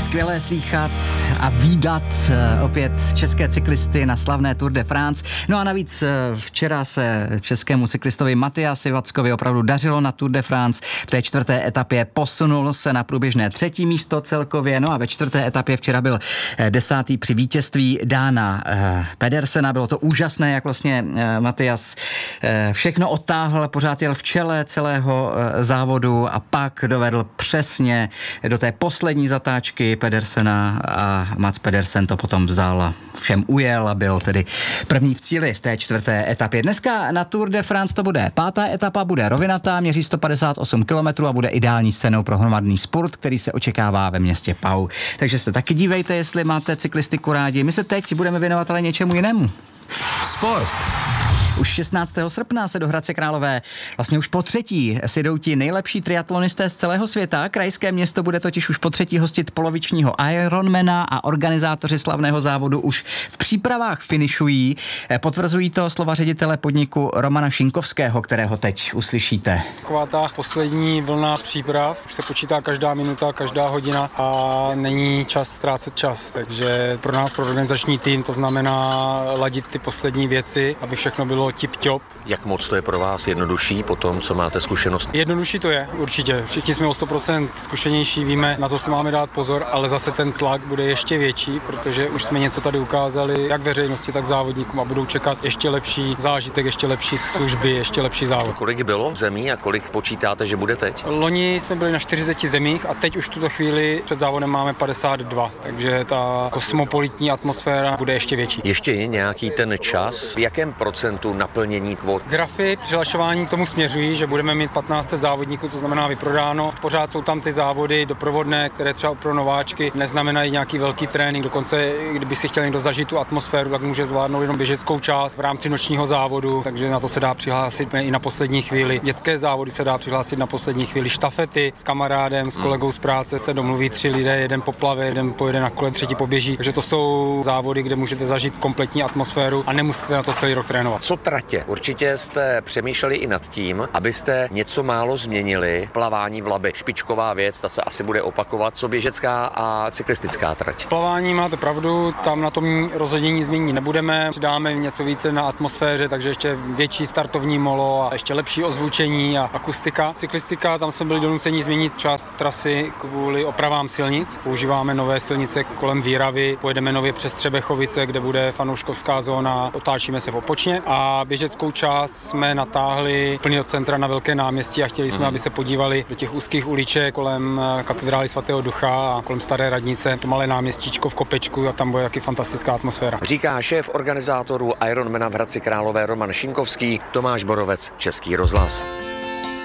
skvělé slýchat a vídat opět české cyklisty na slavné Tour de France. No a navíc včera se českému cyklistovi Matyasi Vackovi opravdu dařilo na Tour de France. V té čtvrté etapě posunul se na průběžné 3. místo celkově. No a ve čtvrté etapě včera byl 10. při vítězství Dana Pedersena. Bylo to úžasné, jak vlastně Matyas všechno odtáhl, pořád jel v čele celého závodu a pak dovedl přesně do té poslední zatáčky Pedersena a Mats Pedersen to potom vzal a všem ujel a byl tedy první v cíli v té čtvrté etapě. Dneska na Tour de France to bude 5. etapa, bude rovinatá, měří 158 km a bude ideální scénou pro hromadný sport, který se očekává ve městě Pau. Takže se taky dívejte, jestli máte cyklistiku rádi. My se teď budeme věnovat ale něčemu jinému. Sport. Už 16. srpna se do Hradce Králové vlastně už po třetí sjedou ti nejlepší triatlonisté z celého světa. Krajské město bude totiž už po třetí hostit polovičního Ironmana a organizátoři slavného závodu už v přípravách finišují. Potvrzují to slova ředitele podniku Romana Šinkovského, kterého teď uslyšíte. Taková ta poslední vlna příprav, už se počítá každá minuta, každá hodina a není čas ztrácet čas, takže pro nás, pro organizační tým, to znamená ladit ty poslední věci, aby všechno bylo tip-top. Jak moc to je pro vás jednodušší po tom, co máte zkušenost? Jednodušší to je, určitě. Všichni jsme o 100% zkušenější, víme, na to si máme dát pozor, ale zase ten tlak bude ještě větší, protože už jsme něco tady ukázali, jak veřejnosti, tak závodníkům a budou čekat ještě lepší zážitek, ještě lepší služby, ještě lepší závod. Kolik bylo zemí a kolik počítáte, že bude teď? Loni jsme byli na 40 zemích a teď už v tuto chvíli před závodem máme 52, takže ta kosmopolitní atmosféra bude ještě větší. Ještě je nějaký ten čas, v jakém procentu naplnění kvót? Grafy přihlašování k tomu směřují, že budeme mít 15 závodníků, to znamená vyprodáno. Pořád jsou tam ty závody doprovodné, které třeba pro nováčky neznamenají nějaký velký trénink. Dokonce, kdyby si chtěl někdo zažít tu atmosféru, tak může zvládnout jenom běžeckou část v rámci nočního závodu, takže na to se dá přihlásit i na poslední chvíli. Dětské závody se dá přihlásit na poslední chvíli. Štafety s kamarádem, s kolegou z práce se domluví 3 lidé, jeden poplave, jeden pojede na kole, třetí poběží. Takže to jsou závody, kde můžete zažít kompletní atmosféru a nemusíte na to celý rok trénovat. Co tratě? Určitě jste přemýšleli i nad tím, abyste něco málo změnili. Plavání v Labi, špičková věc, ta se asi bude opakovat. Co běžecká a cyklistická trať? Plavání máte pravdu, tam na tom rozhodně nic změnit nebudeme. Přidáme něco více na atmosféře, takže ještě větší startovní molo a ještě lepší ozvučení a akustika. Cyklistika, tam jsme byli donuceni změnit část trasy kvůli opravám silnic. Používáme nové silnice kolem Výravy, pojedeme nově přes Třebechovice, kde bude fanouškovská zóna, otáčíme se v Opočně a běžeckou část jsme natáhli plně do centra na Velké náměstí a chtěli jsme, aby se podívali do těch úzkých uliček kolem katedrály svatého Ducha a kolem Staré radnice, to malé náměstíčko v Kopečku a tam bude taky fantastická atmosféra. Říká šéf organizátorů Ironmana v Hradci Králové Roman Šinkovský, Tomáš Borovec, Český rozhlas.